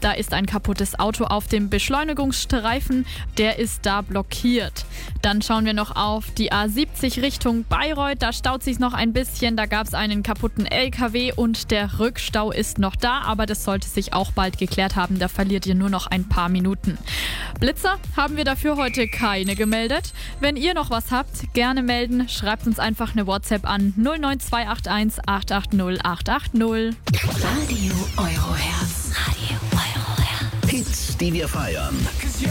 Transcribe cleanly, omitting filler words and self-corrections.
Da ist ein kaputtes Auto auf dem Beschleunigungsstreifen, der ist da blockiert. Dann schauen wir noch auf die A70 Richtung Bayreuth, da staut sich noch ein bisschen, da gab es einen kaputten LKW und der Rückstau ist noch da, aber das sollte sich auch bald geklärt haben, da verliert ihr nur noch ein paar Minuten. Blitzer haben wir dafür heute keine gemeldet. Wenn ihr noch was habt, gerne melden, schreibt uns einfach eine WhatsApp an 09281 880 880. Radio Eurohertz. Hits, die wir feiern.